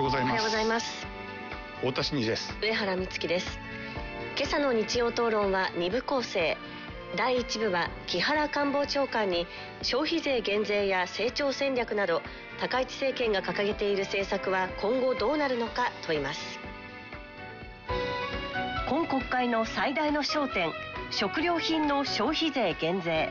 ございます。 おはようございます。 太田真二です。 上原美月です。今朝の日曜討論は2部構成。第1部は木原官房長官に消費税減税や成長戦略など高市政権が掲げている政策は今後どうなるのか問います。今国会の最大の焦点、食料品の消費税減税。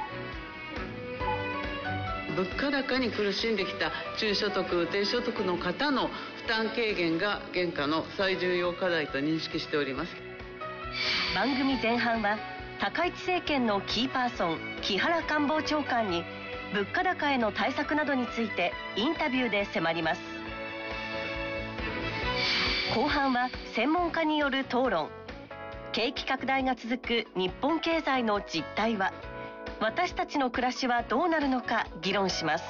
物価高に苦しんできた中所得・低所得の方の負担軽減が現下の最重要課題と認識しております。 番組前半は高市政権のキーパーソン木原官房長官に物価高への対策などについてインタビューで迫ります。後半は専門家による討論。景気拡大が続く日本経済の実態は、私たちの暮らしはどうなるのか議論します。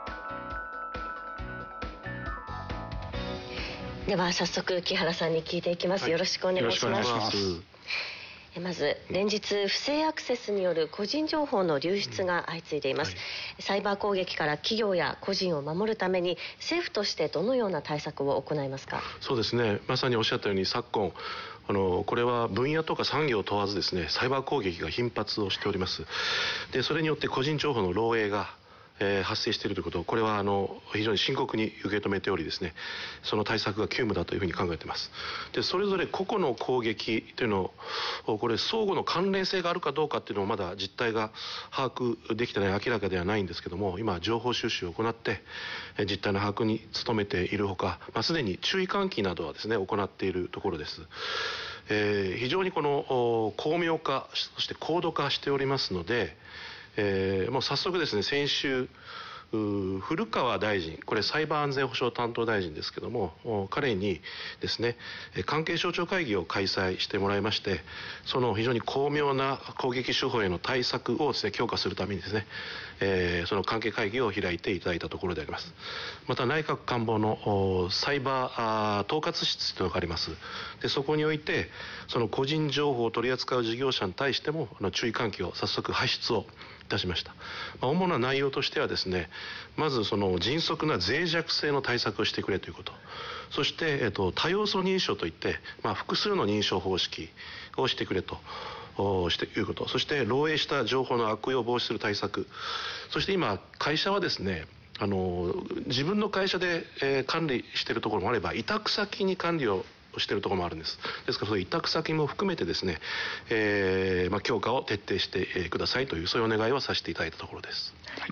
では早速木原さんに聞いていきます。よろしくお願いします。まず連日不正アクセスによる個人情報の流出が相次いでいます、サイバー攻撃から企業や個人を守るために政府としてどのような対策を行いますか？ そうですね、まさにおっしゃったように昨今これは分野とか産業を問わずですね、サイバー攻撃が頻発をしております。でそれによって個人情報の漏洩が発生しているということ、これは非常に深刻に受け止めておりですね、その対策が急務だというふうに考えています。でそれぞれ個々の攻撃というのをこれ相互の関連性があるかどうかっていうのをまだ実態が把握できてない、明らかではないんですけども、今情報収集を行って実態の把握に努めているほか、すでに注意喚起などはですね行っているところです。非常にこの巧妙化、そして高度化しておりますので、もう早速ですね、先週古川大臣、これサイバー安全保障担当大臣ですけども、彼にですね関係省庁会議を開催してもらいまして、その非常に巧妙な攻撃手法への対策をですね強化するためにですね、その関係会議を開いていただいたところであります。また内閣官房のサイバー統括室というのがあります。でそこにおいてその個人情報を取り扱う事業者に対しても注意喚起を早速発出をいたしました。主な内容としてはですね、まずその迅速な脆弱性の対策をしてくれということ、そして、多要素認証といって、複数の認証方式をしてくれとしていうこと、そして漏洩した情報の悪用を防止する対策、そして今会社はですね自分の会社で、管理しているところもあれば委託先に管理をしているところもあるんです。ですからそういう委託先も含めてですね、強化を徹底してくださいという、そういうお願いをさせていただいたところです。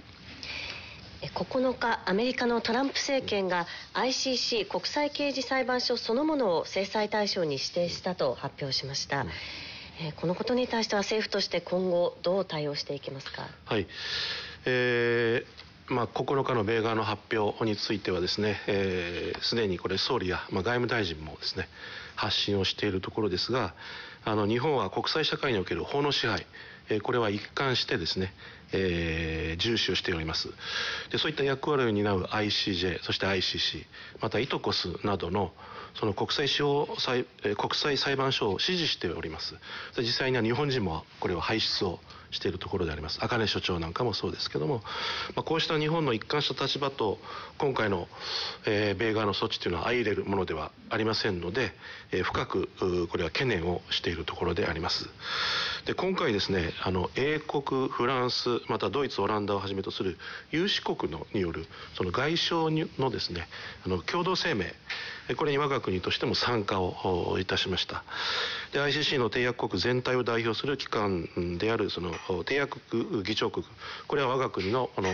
9日アメリカのトランプ政権が ICC 国際刑事裁判所そのものを制裁対象に指定したと発表しました、このことに対しては政府として今後どう対応していきますか？ はい、9日の米側の発表についてはですね、すでにこれ総理や、外務大臣もですね発信をしているところですが、日本は国際社会における法の支配、これは一貫してですね、重視をしております。でそういった役割を担う ICJ、 そして ICC、 またイトコスなどのその国際裁判所を支持しております。実際には日本人もこれを輩出をしているところであります。茜所長なんかもそうですけども、こうした日本の一貫した立場と今回の、米側の措置というのは相入れるものではありませんので、深くこれは懸念をしているところであります。で今回ですね英国、フランス、またドイツ、オランダをはじめとする有志国によるその外相のですね共同声明、これに我が国としても参加をいたしました。で ICC の締約国全体を代表する機関であるその締約国議長国、これは我が国の